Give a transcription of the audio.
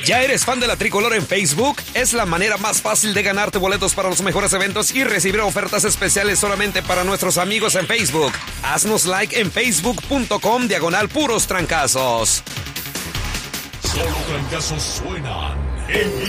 ¿Ya eres fan de la Tricolor en Facebook? Es la manera más fácil de ganarte boletos para los mejores eventos y recibir ofertas especiales solamente para nuestros amigos en Facebook. Haznos like en facebook.com/puros trancazos. Solo trancazos suenan en